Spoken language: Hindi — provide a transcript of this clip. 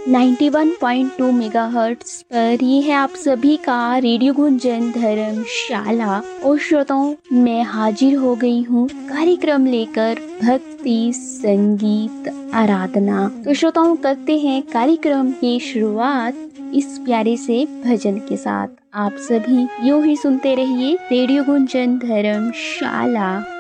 91.2 मेगाहर्ट्ज पर ये है आप सभी का रेडियो गुंजन धर्मशाला। और श्रोताओं, मैं हाजिर हो गई हूँ कार्यक्रम लेकर भक्ति संगीत आराधना। तो श्रोताओं, करते हैं कार्यक्रम की शुरुआत इस प्यारे से भजन के साथ। आप सभी यूं ही सुनते रहिए रेडियो गुंजन धर्मशाला।